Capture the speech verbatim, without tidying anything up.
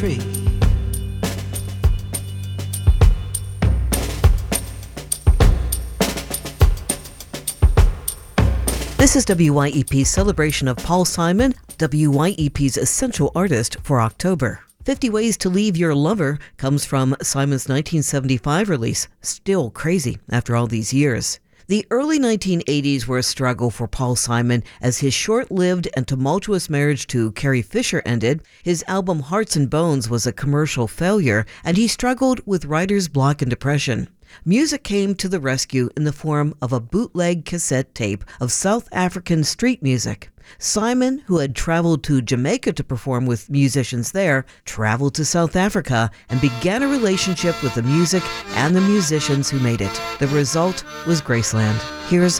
three. This is W Y E P's celebration of Paul Simon, W Y E P's essential artist for October. fifty Ways to Leave Your Lover comes from Simon's nineteen seventy-five release, still crazy after all these years. The early nineteen eighties were a struggle for Paul Simon as his short-lived and tumultuous marriage to Carrie Fisher ended. His album Hearts and Bones was a commercial failure, and he struggled with writer's block and depression. Music came to the rescue in the form of a bootleg cassette tape of South African street music. Simon, who had traveled to Jamaica to perform with musicians there, traveled to South Africa and began a relationship with the music and the musicians who made it. The result was Graceland. Here's